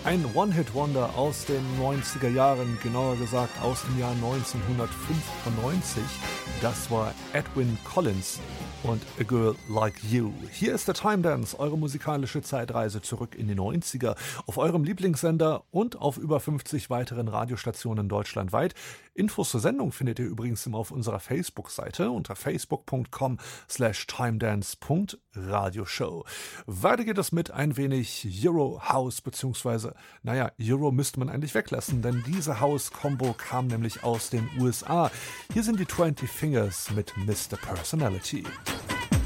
Ein One-Hit-Wonder aus den 90er Jahren, genauer gesagt aus dem Jahr 1995. Das war Edwyn Collins und A Girl Like You. Hier ist der Time Dance, eure musikalische Zeitreise zurück in die 90er, auf eurem Lieblingssender und auf über 50 weiteren Radiostationen deutschlandweit. Infos zur Sendung findet ihr übrigens immer auf unserer Facebook-Seite unter facebook.com/timedance.radioshow. Weiter geht es mit ein wenig Euro House, beziehungsweise, Euro müsste man eigentlich weglassen, denn diese House-Combo kam nämlich aus den USA. Hier sind die 20 Fingers mit Mr. Personality.